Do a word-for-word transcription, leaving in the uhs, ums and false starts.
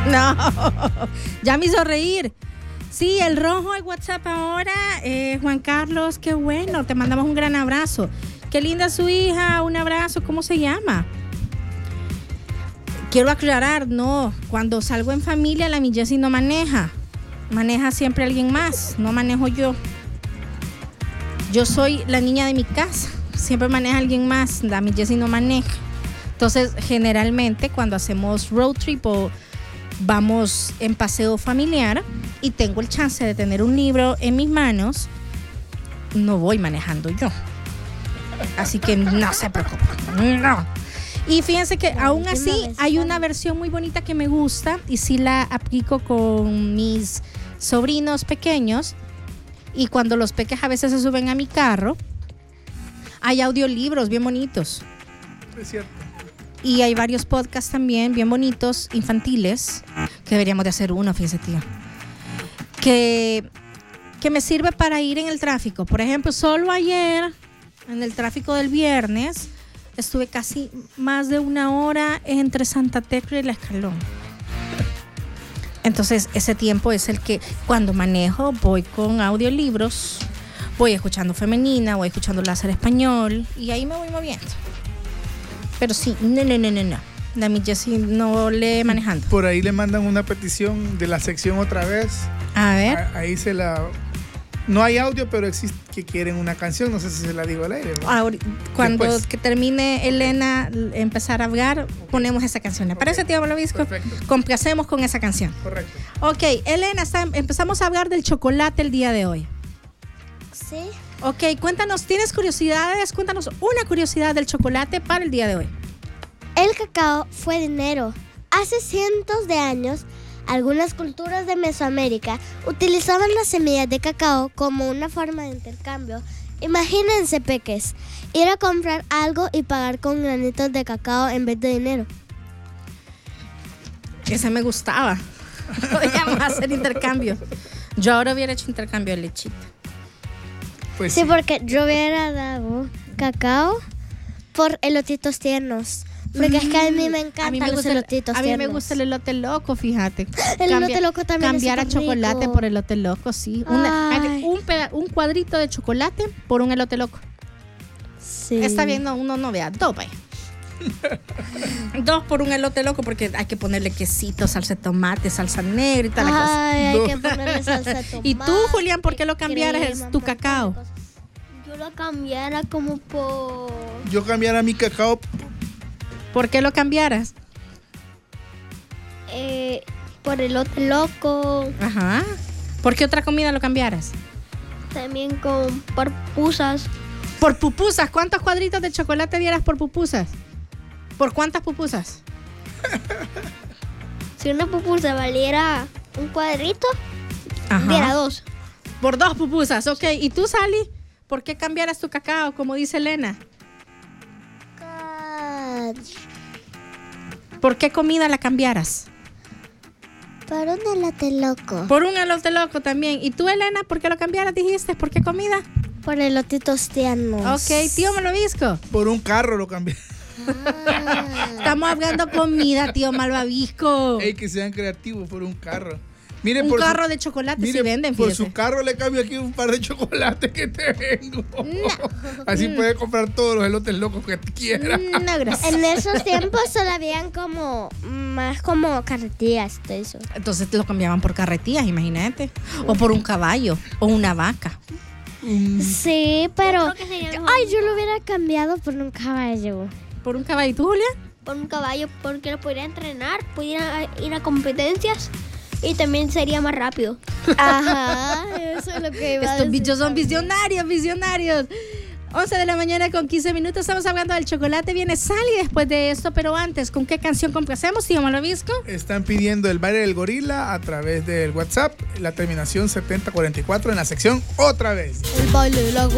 No, ya me hizo reír. Sí, el rojo de WhatsApp ahora, eh, Juan Carlos, qué bueno, te mandamos un gran abrazo. Qué linda su hija, un abrazo, ¿cómo se llama? Quiero aclarar, no, cuando salgo en familia la mi Jessie no maneja, maneja siempre alguien más, no manejo yo. Yo soy la niña de mi casa, siempre maneja alguien más, la mi Jessie no maneja. Entonces, generalmente cuando hacemos road trip o vamos en paseo familiar y tengo el chance de tener un libro en mis manos, no voy manejando yo. Así que no se preocupen, no. Y fíjense que aún así hay una versión muy bonita que me gusta y sí la aplico con mis sobrinos pequeños, y cuando los peques a veces se suben a mi carro, hay audiolibros bien bonitos. Es cierto. Y hay varios podcasts también bien bonitos, infantiles, que deberíamos de hacer uno, fíjense, tío. Que, que me sirve para ir en el tráfico. Por ejemplo, solo ayer, en el tráfico del viernes, estuve casi más de una hora entre Santa Tecla y La Escalón. Entonces, ese tiempo es el que cuando manejo voy con audiolibros, voy escuchando Femenina, voy escuchando Láser Español y ahí me voy moviendo. Pero sí, no, no, no, no, no. La mi Jessie no lee manejando. Por ahí le mandan una petición de la sección otra vez. A ver. A, ahí se la... No hay audio, pero existe que quieren una canción. No sé si se la digo al aire, ¿no? Ahora, cuando Después. que termine Elena empezar a hablar, ponemos esa canción. ¿Le parece, tío Malvavisco? Perfecto. Complacemos con esa canción. Correcto. Ok, Elena, está, empezamos a hablar del chocolate el día de hoy. Sí. Ok, cuéntanos, ¿tienes curiosidades? Cuéntanos una curiosidad del chocolate para el día de hoy. El cacao fue dinero. Hace cientos de años, algunas culturas de Mesoamérica utilizaban las semillas de cacao como una forma de intercambio. Imagínense, peques, ir a comprar algo y pagar con granitos de cacao en vez de dinero. Ese me gustaba. Podíamos hacer intercambio. Yo ahora hubiera hecho intercambio de lechita. Pues Sí, sí. porque yo hubiera dado cacao por elotitos tiernos. Porque es que a mí me encantan A mí me los gusta el, elotitos a mí me tiernos. gusta el elote loco, fíjate. El elote loco también es Cambiar a súper chocolate rico. por elote loco, sí. Una- Ay. un, peda- un cuadrito de chocolate por un elote loco. Sí. Está bien, no, uno no vea, dos, vaya. Dos por un elote loco porque hay que ponerle quesito, salsa de tomate, salsa negra y tal la cosa. Ay, hay No. que ponerle salsa de tomate. Y tú, Julián, ¿por qué lo cambiaras crema, es un tu montón de cacao? cosas. Yo lo cambiara como por... Yo cambiara mi cacao. ¿Por qué lo cambiaras? Eh, por elote loco. Ajá. ¿Por qué otra comida lo cambiaras? También con por pupusas. Por pupusas. ¿Cuántos cuadritos de chocolate dieras por pupusas? ¿Por cuántas pupusas? Si una pupusa valiera un cuadrito, Ajá. diera dos. Por dos pupusas, ok. ¿Y tú, Sally? ¿Por qué cambiaras tu cacao, como dice Elena? ¿Por qué comida la cambiaras? Por un elote loco. Por un elote loco también. ¿Y tú, Elena, por qué lo cambiaras, dijiste? ¿Por qué comida? Por elotitos tiernos. Ok, tío Malvavisco. Por un carro lo cambié. Estamos hablando comida, tío Malvavisco. Ey, que sean creativos por un carro. Mire, Un por su- carro de chocolate Mire, si venden, por fíjese. su carro le cambio aquí un par de chocolates que te vengo. No. Así puede comprar todos los elotes locos que quiera. No, gracias. En esos tiempos solo habían como más como carretillas de eso. Entonces lo cambiaban por carretillas, imagínate. O por un caballo o una vaca. Sí, pero ay, yo lo hubiera cambiado por un caballo. ¿Por un caballo? ¿Y tú, Julián? Por un caballo porque lo podría entrenar, pudiera ir a competencias y también sería más rápido. Ajá, eso es lo que iba a Estos decir. bichos son visionarios, visionarios. once de la mañana con quince minutos. Estamos hablando del chocolate. Viene Sally después de esto, pero antes, ¿con qué canción complacemos, tío Malvavisco? Están pidiendo el baile del gorila a través del WhatsApp, la terminación setenta cuarenta y cuatro en la sección otra vez. El baile de la